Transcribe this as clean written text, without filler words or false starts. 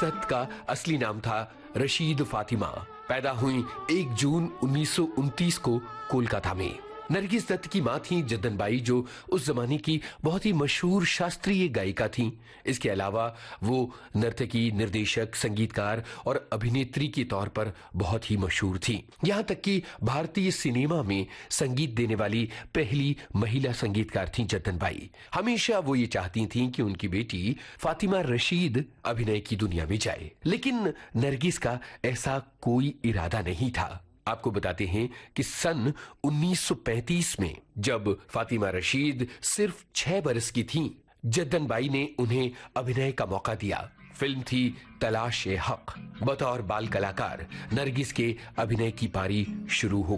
दत्त का असली नाम था रशीद फातिमा। पैदा हुई 1 जून 1929 को कोलकाता में। नरगिस दत्त की मां थी जद्दन बाई, जो उस जमाने की बहुत ही मशहूर शास्त्रीय गायिका थीं। इसके अलावा वो नर्तकी, निर्देशक, संगीतकार और अभिनेत्री के तौर पर बहुत ही मशहूर थीं। यहाँ तक कि भारतीय सिनेमा में संगीत देने वाली पहली महिला संगीतकार थीं जद्दन बाई। हमेशा वो ये चाहती थीं कि उनकी बेटी फातिमा रशीद अभिनय की दुनिया में जाए, लेकिन नरगिस का ऐसा कोई इरादा नहीं था। आपको बताते हैं कि सन 1935 में जब फातिमा रशीद सिर्फ 6 बरस की थीं, जद्दन बाई ने उन्हें अभिनय का मौका दिया। फिल्म थी तलाश-ए-हक। बतौर बाल कलाकार नरगिस के अभिनय की पारी शुरू हो